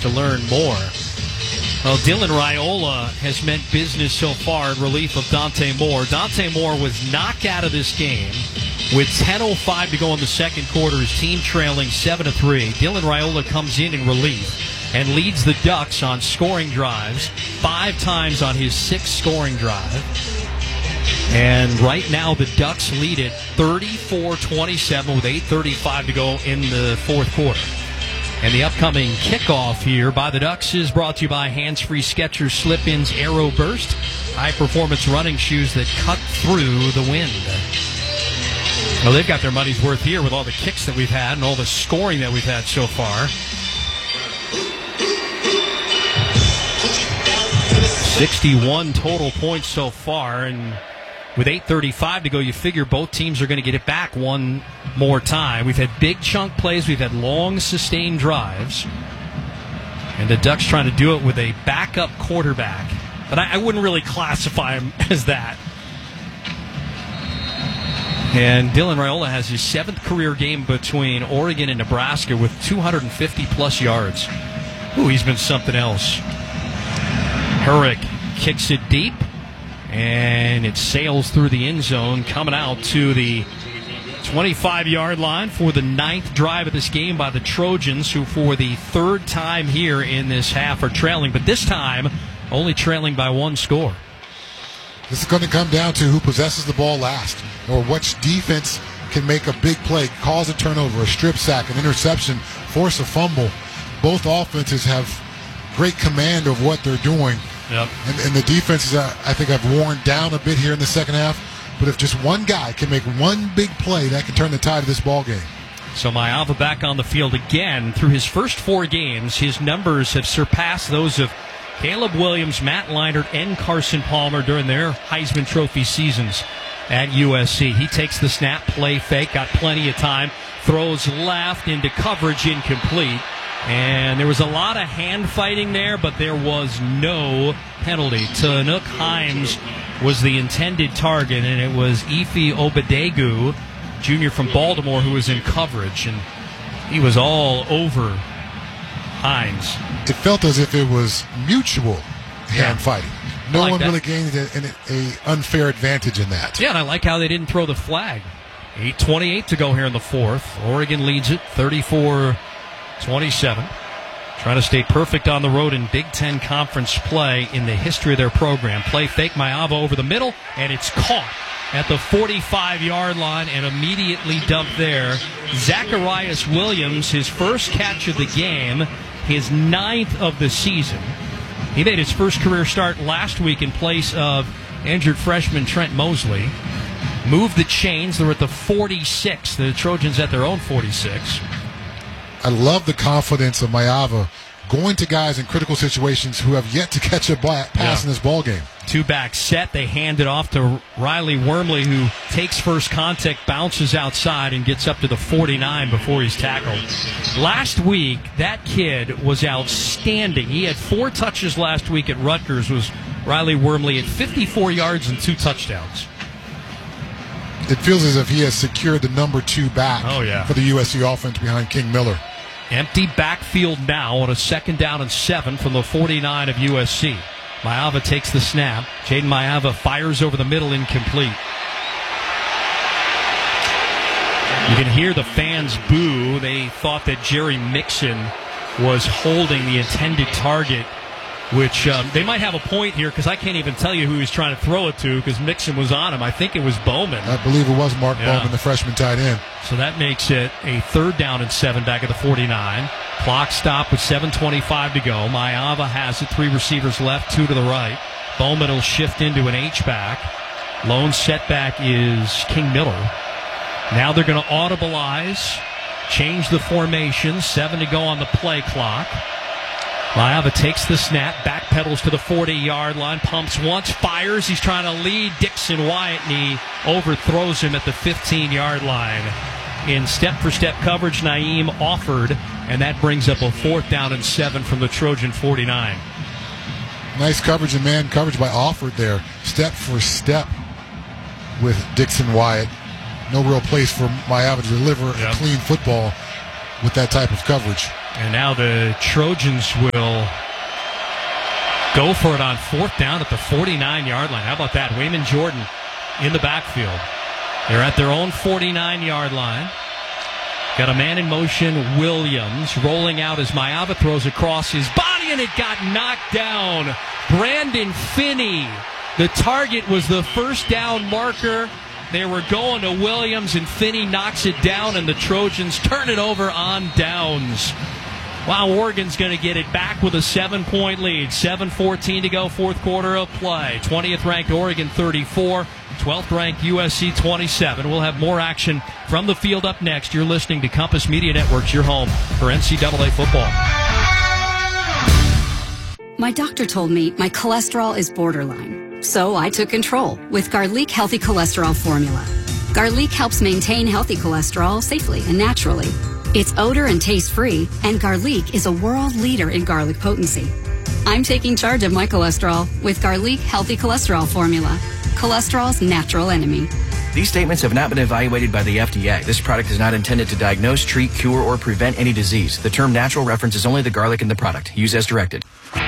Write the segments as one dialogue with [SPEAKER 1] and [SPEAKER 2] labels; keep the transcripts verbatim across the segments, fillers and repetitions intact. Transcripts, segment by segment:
[SPEAKER 1] to learn more. Well, Dylan Raiola has meant business so far in relief of Dante Moore. Dante Moore was knocked out of this game with ten oh five to go in the second quarter. His team trailing seven to three. Dylan Raiola comes in in relief and leads the Ducks on scoring drives five times on his sixth scoring drive. And right now the Ducks lead it thirty-four twenty-seven with eight thirty-five to go in the fourth quarter. And the upcoming kickoff here by the Ducks is brought to you by Hands-Free Skechers Slip-Ins Aero Burst, high-performance running shoes that cut through the wind. Well, they've got their money's worth here with all the kicks that we've had and all the scoring that we've had so far. sixty-one total points so far, and with eight thirty-five to go, you figure both teams are going to get it back one more time. We've had big chunk plays. We've had long, sustained drives. And the Ducks trying to do it with a backup quarterback. But I, I wouldn't really classify him as that. And Dylan Raiola has his seventh career game between Oregon and Nebraska with two hundred fifty plus yards. Ooh, he's been something else. Herrick kicks it deep. And it sails through the end zone, coming out to the twenty-five-yard line for the ninth drive of this game by the Trojans, who for the third time here in this half are trailing, but this time only trailing by one score.
[SPEAKER 2] This is going to come down to who possesses the ball last, or which defense can make a big play, cause a turnover, a strip sack, an interception, force a fumble. Both offenses have great command of what they're doing.
[SPEAKER 1] Yep.
[SPEAKER 2] And, and the defenses, uh, I think, have worn down a bit here in the second half. But if just one guy can make one big play, that can turn the tide of this ball game.
[SPEAKER 1] So Maiava back on the field again. Through his first four games, his numbers have surpassed those of Caleb Williams, Matt Leinart, and Carson Palmer during their Heisman Trophy seasons at U S C. He takes the snap, play fake, got plenty of time, throws left into coverage, incomplete. And there was a lot of hand fighting there, but there was no penalty. Tanook Himes was the intended target, and it was Ife Obadegu, junior from Baltimore, who was in coverage, and he was all over Himes.
[SPEAKER 2] It felt as if it was mutual hand
[SPEAKER 1] Yeah.
[SPEAKER 2] fighting. No
[SPEAKER 1] like
[SPEAKER 2] one
[SPEAKER 1] that.
[SPEAKER 2] really gained an a unfair advantage in that.
[SPEAKER 1] Yeah, and I like how they didn't throw the flag. eight twenty-eight to go here in the fourth. Oregon leads it thirty-four twenty-seven. Trying to stay perfect on the road in Big Ten Conference play in the history of their program. Play fake, Maiava over the middle, and it's caught at the forty-five-yard line and immediately dumped there. Zacharias Williams, his first catch of the game, his ninth of the season. He made his first career start last week in place of injured freshman Trent Mosley. Moved the chains. They're at the forty-six. The Trojans at their own forty-six.
[SPEAKER 2] I love the confidence of Maiava going to guys in critical situations who have yet to catch a pass
[SPEAKER 1] Yeah.
[SPEAKER 2] in this ball game.
[SPEAKER 1] Two back set. They hand it off to Riley Wormley, who takes first contact, bounces outside, and gets up to the forty-nine before he's tackled. Last week, that kid was outstanding. He had four touches last week at Rutgers, was Riley Wormley at fifty-four yards and two touchdowns.
[SPEAKER 2] It feels as if he has secured the number two back
[SPEAKER 1] Oh, yeah.
[SPEAKER 2] for the U S C offense behind King Miller.
[SPEAKER 1] Empty backfield now on a second down and seven from the forty-nine of U S C. Maiava takes the snap. Jaden Maiava fires over the middle, incomplete. You can hear the fans boo. They thought that Jerry Mixon was holding the intended target, which um, they might have a point here because I can't even tell you who he's trying to throw it to because Mixon was on him. I think it was Bowman.
[SPEAKER 2] I believe it was Mark
[SPEAKER 1] Yeah.
[SPEAKER 2] Bowman, the freshman tight end.
[SPEAKER 1] So that makes it a third down and seven back at the forty-nine. Clock stop with seven twenty-five to go. Maiava has it. Three receivers left, two to the right. Bowman will shift into an H-back. Lone setback is King Miller. Now they're going to audibilize, change the formation. Seven to go on the play clock. Maiava takes the snap, backpedals to the forty-yard line, pumps once, fires. He's trying to lead Dixon Wyatt, and he overthrows him at the fifteen-yard line. In step-for-step coverage, Naeem offered, and that brings up a fourth down and seven from the Trojan forty-nine.
[SPEAKER 2] Nice coverage and man coverage by Offord there. Step for step with Dixon Wyatt. No real place for Maiava to deliver
[SPEAKER 1] Yep.
[SPEAKER 2] a clean football with that type of coverage.
[SPEAKER 1] And now the Trojans will go for it on fourth down at the forty-nine-yard line. How about that? Wayman Jordan in the backfield. They're at their own forty-nine-yard line. Got a man in motion, Williams, rolling out as Maava throws across his body, and it got knocked down. Brandon Finney, the target, was the first down marker. They were going to Williams, and Finney knocks it down, and the Trojans turn it over on downs. Wow, Oregon's going to get it back with a seven-point lead. seven fourteen to go, fourth quarter of play. twentieth-ranked Oregon thirty-four, twelfth-ranked U S C twenty-seven. We'll have more action from the field up next. You're listening to Compass Media Networks, your home for N C double A football.
[SPEAKER 3] My doctor told me my cholesterol is borderline, so I took control with Garlic Healthy Cholesterol Formula. Garlic helps maintain healthy cholesterol safely and naturally. It's odor and taste-free, and Garlic is a world leader in garlic potency. I'm taking charge of my cholesterol with Garlic Healthy Cholesterol Formula, cholesterol's natural enemy.
[SPEAKER 4] These statements have not been evaluated by the F D A. This product is not intended to diagnose, treat, cure, or prevent any disease. The term natural references only the garlic in the product. Use as directed.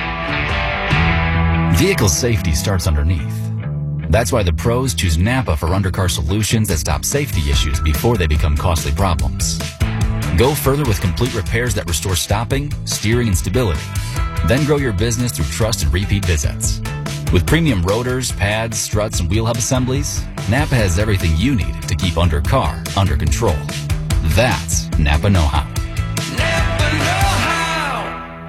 [SPEAKER 5] Vehicle safety starts underneath. That's why the pros choose Napa for undercar solutions that stop safety issues before they become costly problems. Go further with complete repairs that restore stopping, steering, and stability. Then grow your business through trust and repeat visits. With premium rotors, pads, struts, and wheel hub assemblies, Napa has everything you need to keep undercar under control. That's Napa know-how.
[SPEAKER 6] Napa know-how.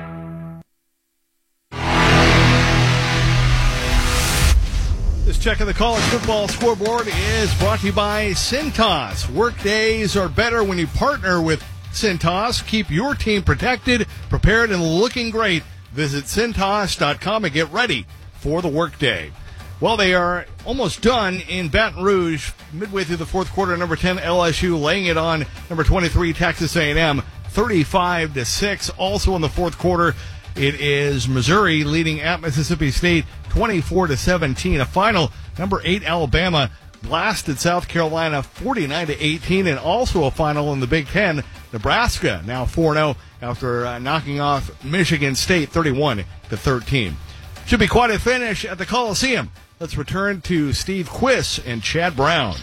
[SPEAKER 7] This check of the college football scoreboard is brought to you by Cintas. Workdays are better when you partner with Cintas. Keep your team protected, prepared, and looking great. Visit Cintas dot com and get ready for the workday. Well, they are almost done in Baton Rouge, midway through the fourth quarter. Number ten, L S U laying it on number twenty-three, Texas A and M, thirty-five to six. Also in the fourth quarter, it is Missouri leading at Mississippi State, twenty-four to seventeen. A final, number eight, Alabama blasted South Carolina forty-nine to eighteen, and also a final in the Big Ten. Nebraska now four and oh after uh, knocking off Michigan State thirty-one to thirteen. Should be quite a finish at the Coliseum. Let's return to Steve Quiss and Chad Brown.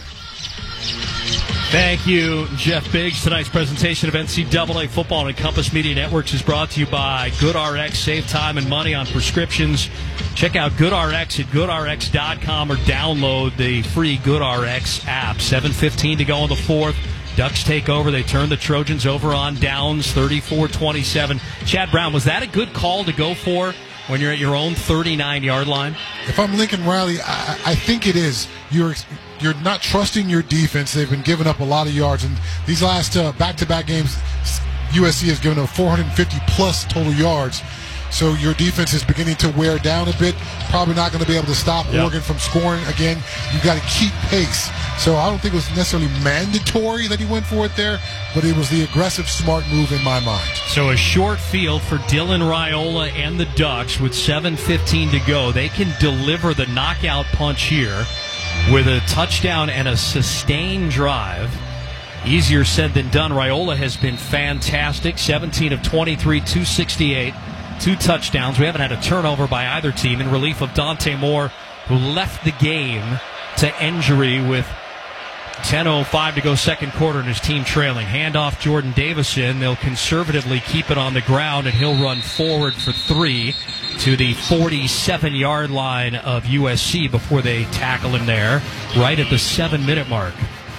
[SPEAKER 1] Thank you, Jeff Biggs. Tonight's presentation of N C double A football and Compass Media Networks is brought to you by GoodRx. Save time and money on prescriptions. Check out GoodRx at good r x dot com or download the free GoodRx app. seven fifteen to go in the fourth. Ducks take over. They turn the Trojans over on downs, thirty-four twenty-seven. Chad Brown, was that a good call to go for when you're at your own thirty-nine-yard line?
[SPEAKER 2] If I'm Lincoln Riley, I, I think it is. You're you're not trusting your defense. They've been giving up a lot of yards. And these last uh, back-to-back games, U S C has given up four hundred fifty plus total yards. So your defense is beginning to wear down a bit. Probably not going to be able to stop yep. Oregon from scoring again. You've got to keep pace. So I don't think it was necessarily mandatory that he went for it there, but it was the aggressive, smart move in my mind.
[SPEAKER 1] So a short field for Dylan Raiola and the Ducks with seven fifteen to go. They can deliver the knockout punch here with a touchdown and a sustained drive. Easier said than done. Raiola has been fantastic. seventeen of twenty-three, two sixty-eight. Two touchdowns. We haven't had a turnover by either team in relief of Dante Moore, who left the game to injury with ten oh five to go second quarter and his team trailing. Handoff Jordan Davison. They'll conservatively keep it on the ground, and he'll run forward for three to the forty-seven-yard line of U S C before they tackle him there right at the seven-minute mark.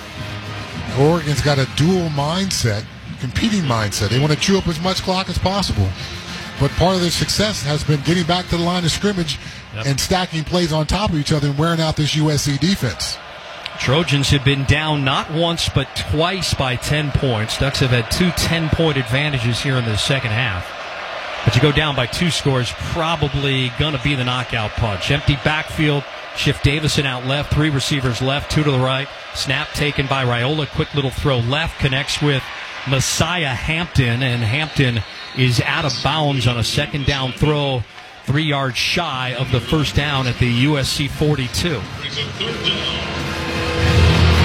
[SPEAKER 2] Oregon's got a dual mindset, competing mindset. They want to chew up as much clock as possible. But part of their success has been getting back to the line of scrimmage yep. and stacking plays on top of each other and wearing out this U S C defense.
[SPEAKER 1] Trojans have been down not once but twice by ten points. Ducks have had two ten-point advantages here in the second half. But you go down by two scores, probably going to be the knockout punch. Empty backfield, shift Davison out left, three receivers left, two to the right. Snap taken by Raiola, quick little throw left, connects with Messiah Hampton, and Hampton is out of bounds on a second down throw, three yards shy of the first down at the U S C forty-two.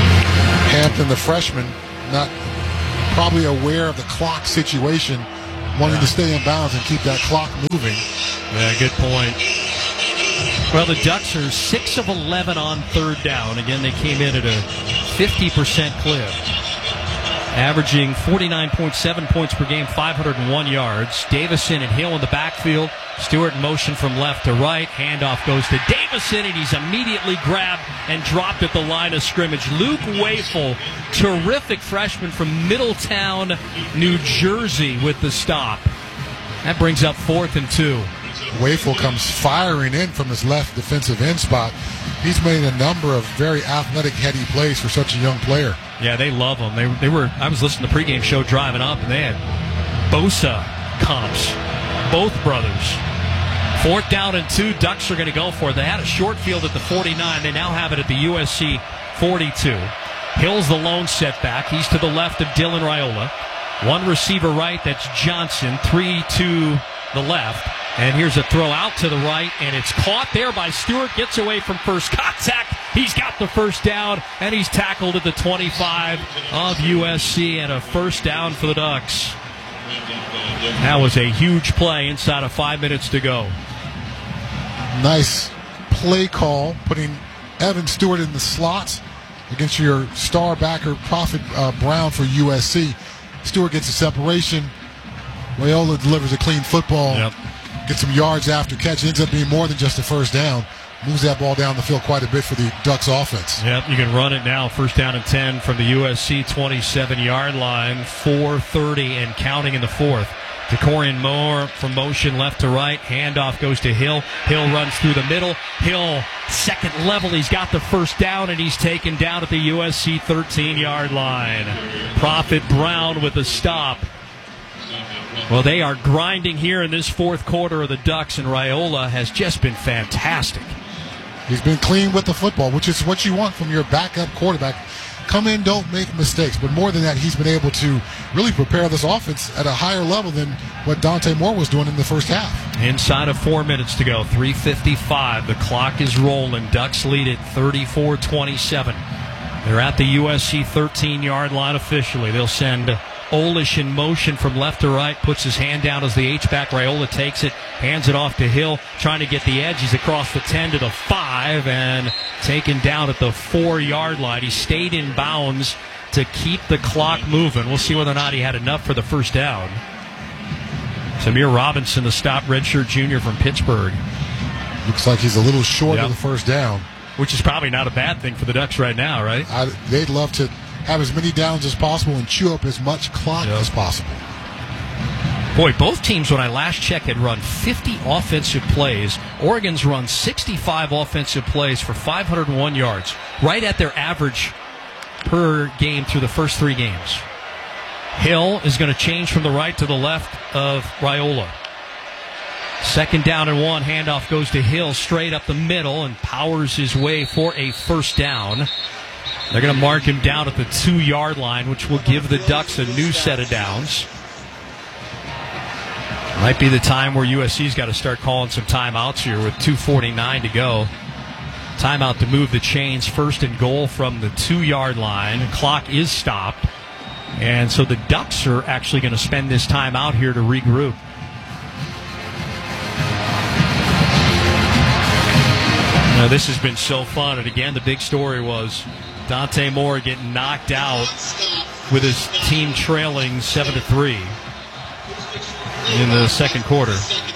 [SPEAKER 2] Hampton, the freshman, not probably aware of the clock situation, wanting
[SPEAKER 1] Yeah.
[SPEAKER 2] to stay in bounds and keep that clock moving.
[SPEAKER 1] Yeah, good point. Well, the Ducks are six of eleven on third down. Again, they came in at a fifty percent clip, averaging forty-nine point seven points per game, five hundred one yards. Davison and Hill in the backfield. Stewart in motion from left to right. Handoff goes to Davison, and he's immediately grabbed and dropped at the line of scrimmage. Luke Wafel, terrific freshman from Middletown, New Jersey, with the stop. That brings up fourth and two.
[SPEAKER 2] Wafel comes firing in from his left defensive end spot. He's made a number of very athletic, heady plays for such a young player.
[SPEAKER 1] Yeah, they love him. They, they were. I was listening to the pregame show driving up, and they had Bosa comps, both brothers. Fourth down and two. Ducks are going to go for it. They had a short field at the forty-nine. They now have it at the U S C forty-two. Hill's the lone setback. He's to the left of Dylan Raiola. One receiver right. That's Johnson. Three to the left. And here's a throw out to the right, and it's caught there by Stewart. Gets away from first contact. He's got the first down, and he's tackled at the twenty-five of U S C, and a first down for the Ducks. That was a huge play inside of five minutes to go.
[SPEAKER 2] Nice play call, putting Evan Stewart in the slot against your star backer, Prophet uh, Brown for U S C. Stewart gets a separation. Raiola delivers a clean football.
[SPEAKER 1] Yep.
[SPEAKER 2] Gets some yards after catch. Ends up being more than just a first down. Moves that ball down the field quite a bit for the Ducks offense.
[SPEAKER 1] Yep, you can run it now. First down and ten from the U S C twenty-seven-yard line. four thirty and counting in the fourth. DeCorian Moore from motion left to right. Handoff goes to Hill. Hill runs through the middle. Hill, second level. He's got the first down, and he's taken down at the U S C thirteen-yard line. Prophet Brown with the stop. Well, they are grinding here in this fourth quarter of the Ducks, and Raiola has just been fantastic.
[SPEAKER 2] He's been clean with the football, which is what you want from your backup quarterback. Come in, don't make mistakes. But more than that, he's been able to really prepare this offense at a higher level than what Dante Moore was doing in the first half.
[SPEAKER 1] Inside of four minutes to go, three fifty-five. The clock is rolling. Ducks lead it thirty-four twenty-seven. They're at the U S C thirteen-yard line officially. They'll send Olish in motion from left to right, puts his hand down as the H-back. Raiola takes it, hands it off to Hill, trying to get the edge. He's across the ten to the five and taken down at the four-yard line. He stayed in bounds to keep the clock moving. We'll see whether or not he had enough for the first down. Samir Robinson, the stop redshirt junior from Pittsburgh.
[SPEAKER 2] Looks like he's a little short
[SPEAKER 1] Yep.
[SPEAKER 2] of the first down.
[SPEAKER 1] Which is probably not a bad thing for the Ducks right now, right?
[SPEAKER 2] I, they'd love to have as many downs as possible and chew up as much clock
[SPEAKER 1] Yep.
[SPEAKER 2] as possible.
[SPEAKER 1] Boy, both teams, when I last checked, had run fifty offensive plays. Oregon's run sixty-five offensive plays for five hundred one yards, right at their average per game through the first three games. Hill is going to change from the right to the left of Raiola. Second down and one. Handoff goes to Hill straight up the middle and powers his way for a first down. They're going to mark him down at the two-yard line, which will give the Ducks a new set of downs. Might be the time where U S C's got to start calling some timeouts here with two forty-nine to go. Timeout to move the chains. First and goal from the two-yard line. Clock is stopped. And so the Ducks are actually going to spend this time out here to regroup. Now, this has been so fun. And again, the big story was Dante Moore getting knocked out with his team trailing seven to three in the second quarter.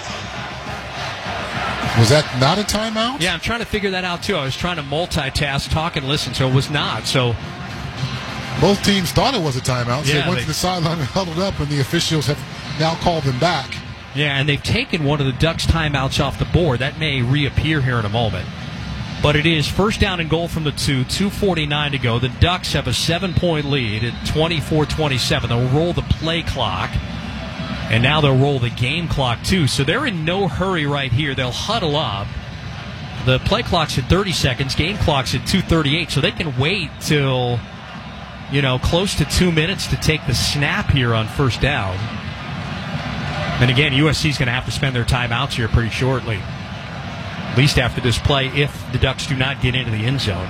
[SPEAKER 2] Was that not a timeout?
[SPEAKER 1] Yeah, I'm trying to figure that out, too. I was trying to multitask, talk, and listen, so it was not. So
[SPEAKER 2] Both teams thought it was a timeout, so
[SPEAKER 1] Yeah,
[SPEAKER 2] they went
[SPEAKER 1] they-
[SPEAKER 2] to the sideline and huddled up, and the officials have now called them back.
[SPEAKER 1] Yeah, and they've taken one of the Ducks' timeouts off the board. That may reappear here in a moment. But it is first down and goal from the two, two forty-nine to go. The Ducks have a seven-point lead at twenty-four twenty-seven. They'll roll the play clock, and now they'll roll the game clock, too. So they're in no hurry right here. They'll huddle up. The play clock's at thirty seconds. Game clock's at two thirty-eight, so they can wait till, you know, close to two minutes to take the snap here on first down. And again, U S C's going to have to spend their timeouts here pretty shortly, at least after this play, if the Ducks do not get into the end zone.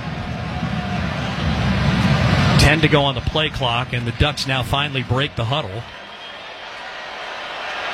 [SPEAKER 1] Ten to go on the play clock, and the Ducks now finally break the huddle.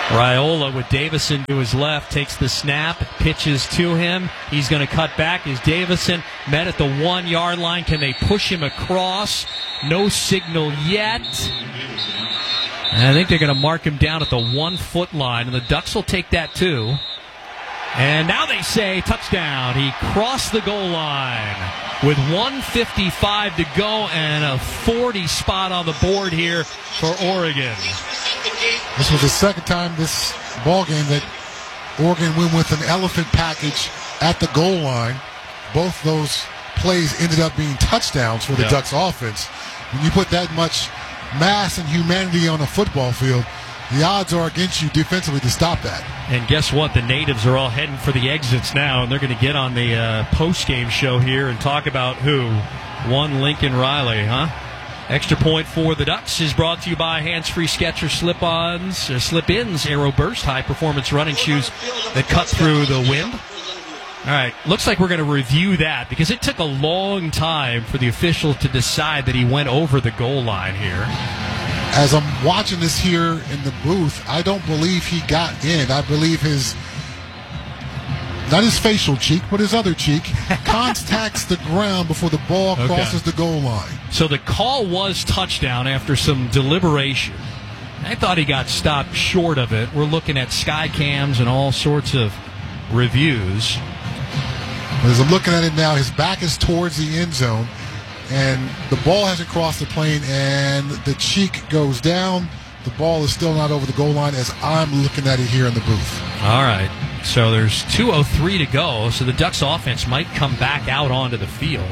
[SPEAKER 1] Raiola with Davison to his left, takes the snap, pitches to him. He's going to cut back as Davison met at the one-yard line. Can they push him across? No signal yet. And I think they're going to mark him down at the one-foot line, and the Ducks will take that too. And now they say touchdown. He crossed the goal line with one fifty-five to go and a forty spot on the board here for Oregon.
[SPEAKER 2] This was the second time this ball game that Oregon went with an elephant package at the goal line. Both those plays ended up being touchdowns for the
[SPEAKER 1] yep.
[SPEAKER 2] Ducks offense. When you put that much mass and humanity on a football field, the odds are against you defensively to stop that.
[SPEAKER 1] And guess what? The natives are all heading for the exits now, and they're going to get on the uh, post-game show here and talk about who won Lincoln Riley, huh? Extra point for the Ducks is brought to you by Hands-Free Skechers Slip-Ons, uh, Slip-Ins, Aero Burst, high-performance running shoes that cut through the wind. All right, looks like we're going to review that because it took a long time for the official to decide that he went over the goal line here.
[SPEAKER 2] As I'm watching this here in the booth, I don't believe he got in. I believe his, not his facial cheek, but his other cheek, contacts the ground before the ball
[SPEAKER 1] okay.
[SPEAKER 2] crosses the goal line.
[SPEAKER 1] So the call was touchdown after some deliberation. I thought he got stopped short of it. We're looking at sky cams and all sorts of reviews.
[SPEAKER 2] But as I'm looking at it now, his back is towards the end zone, and the ball hasn't crossed the plane, and the cheek goes down. The ball is still not over the goal line as I'm looking at it here in the booth.
[SPEAKER 1] All right. So there's two oh three to go, so the Ducks offense might come back out onto the field.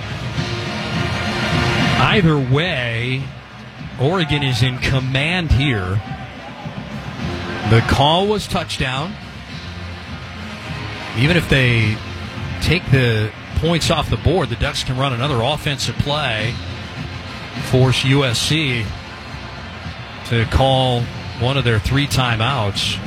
[SPEAKER 1] Either way, Oregon is in command here. The call was touchdown. Even if they take the points off the board, the Ducks can run another offensive play, force U S C to call one of their three timeouts.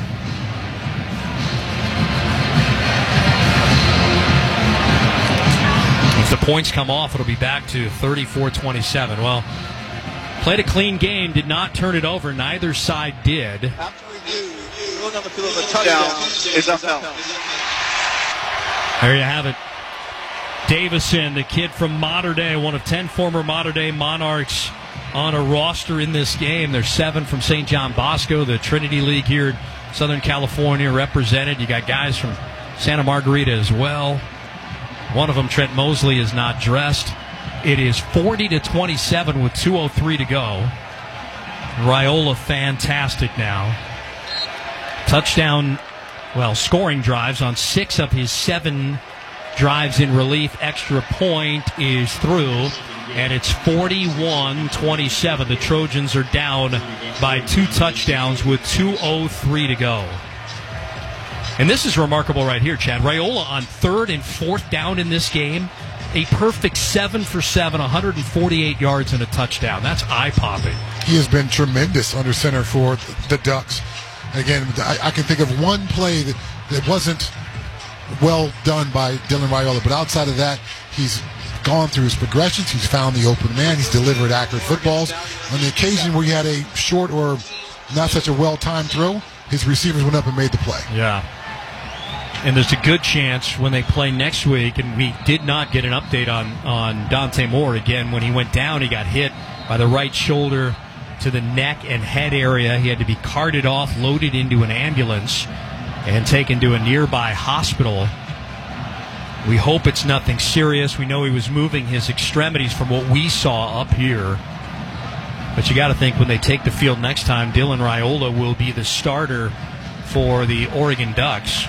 [SPEAKER 1] If the points come off, it'll be back to thirty-four twenty-seven. Well, played a clean game, did not turn it over. Neither side did.
[SPEAKER 8] After review, ruling on the field of a touchdown is upheld.
[SPEAKER 1] There you have it. Davison, the kid from Mater Dei, one of ten former Mater Dei Monarchs on a roster in this game. There's seven from Saint John Bosco, the Trinity League here in Southern California represented. You got guys from Santa Margarita as well. One of them, Trent Mosley, is not dressed. It is forty to twenty-seven with two oh three to go. Raiola fantastic now. Touchdown, well, scoring drives on six of his seven drives in relief. Extra point is through, and it's forty-one twenty-seven. The Trojans are down by two touchdowns with two oh three to go. And this is remarkable right here, Chad. Raiola on third and fourth down in this game. A perfect seven for seven, one hundred forty-eight yards and a touchdown. That's eye-popping.
[SPEAKER 2] He has been tremendous under center for the Ducks. Again, I, I can think of one play that, that wasn't well done by Dylan Raiola, but outside of that, he's gone through his progressions. He's found the open man. He's delivered accurate footballs. On the occasion where he had a short or not such a well-timed throw, his receivers went up and made the play.
[SPEAKER 1] Yeah. And there's a good chance when they play next week, and we did not get an update on, on Dante Moore. Again, when he went down, he got hit by the right shoulder to the neck and head area. He had to be carted off, loaded into an ambulance, and taken to a nearby hospital. We hope it's nothing serious. We know he was moving his extremities from what we saw up here. But you got to think when they take the field next time, Dylan Raiola will be the starter for the Oregon Ducks.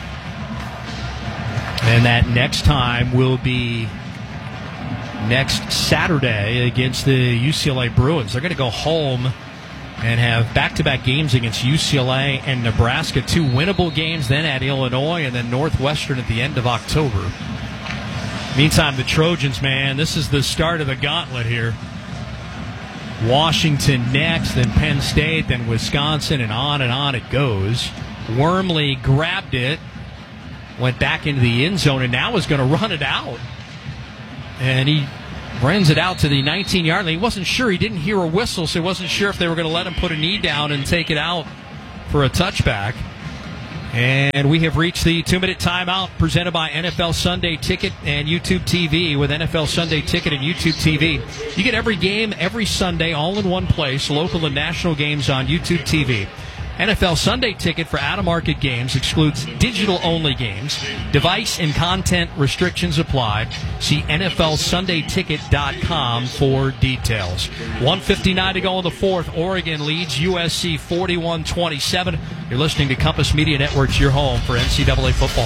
[SPEAKER 1] And that next time will be next Saturday against the U C L A Bruins. They're going to go home and have back-to-back games against U C L A and Nebraska, two winnable games, then at Illinois, and then Northwestern at the end of October. Meantime, the Trojans, man, this is the start of the gauntlet here. Washington next, then Penn State, then Wisconsin, and on and on it goes. Wormley grabbed it, went back into the end zone, and now is going to run it out. And he runs it out to the nineteen-yard line. He wasn't sure. He didn't hear a whistle, so he wasn't sure if they were going to let him put a knee down and take it out for a touchback. And we have reached the two-minute timeout presented by N F L Sunday Ticket and YouTube T V. With N F L Sunday Ticket and YouTube T V, you get every game every Sunday all in one place, local and national games on YouTube T V. N F L Sunday Ticket for out-of-market games excludes digital-only games. Device and content restrictions apply. See N F L Sunday Ticket dot com for details. one fifty-nine to go in the fourth. Oregon leads U S C forty-one twenty-seven. You're listening to Compass Media Networks, your home for N C double A football.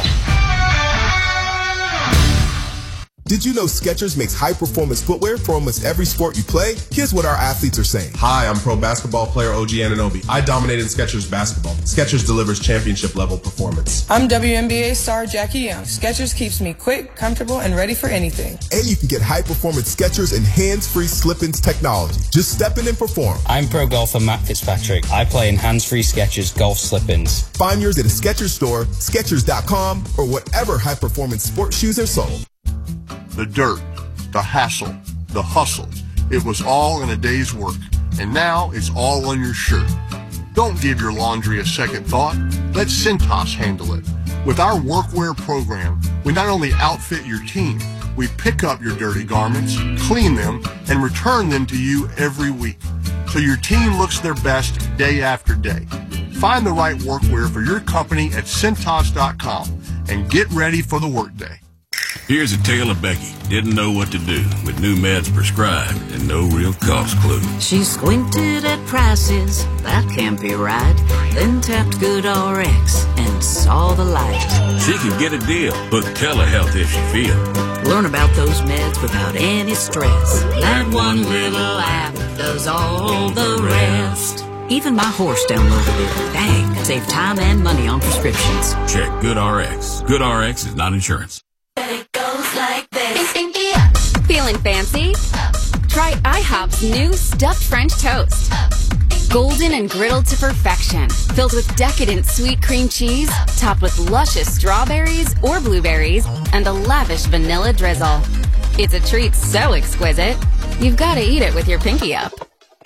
[SPEAKER 9] Did you know Skechers makes high-performance footwear for almost every sport you play? Here's what our athletes are saying.
[SPEAKER 10] Hi, I'm pro basketball player O G Anunoby. I dominated Skechers basketball. Skechers delivers championship-level performance.
[SPEAKER 11] I'm W N B A star Jackie Young. Skechers keeps me quick, comfortable, and ready for anything.
[SPEAKER 9] And you can get high-performance Skechers and hands-free slip-ins technology. Just step in and perform.
[SPEAKER 12] I'm pro golfer Matt Fitzpatrick. I play in hands-free Skechers golf slip-ins.
[SPEAKER 9] Find yours at a Skechers store, Skechers dot com, or whatever high-performance sports shoes are sold.
[SPEAKER 13] The dirt, the hassle, the hustle. It was all in a day's work, and now it's all on your shirt. Don't give your laundry a second thought. Let Cintas handle it. With our workwear program, we not only outfit your team, we pick up your dirty garments, clean them, and return them to you every week, so your team looks their best day after day. Find the right workwear for your company at Cintas dot com and get ready for the workday.
[SPEAKER 14] Here's a tale of Becky. Didn't know what to do with new meds prescribed and no real cost clue.
[SPEAKER 15] She squinted at prices, that can't be right. Then tapped GoodRx and saw the light.
[SPEAKER 14] She could get a deal. Book telehealth if she feel.
[SPEAKER 15] Learn about those meds without any stress. That one little app does all the rest. Even my horse downloaded it. Dang, save time and money on prescriptions.
[SPEAKER 14] Check GoodRx. GoodRx is not insurance.
[SPEAKER 16] It goes like this.
[SPEAKER 3] Feeling fancy? Try IHOP's new stuffed French toast. Golden and griddled to perfection, filled with decadent sweet cream cheese, topped with luscious strawberries or blueberries, and a lavish vanilla drizzle. It's a treat so exquisite, you've got to eat it with your pinky up.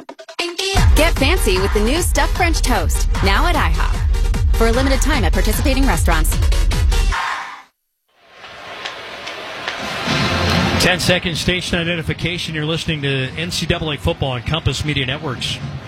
[SPEAKER 3] Get fancy with the new stuffed French toast, now at IHOP. For a limited time at participating restaurants.
[SPEAKER 1] ten second station identification. You're listening to N C double A football on Compass Media Networks.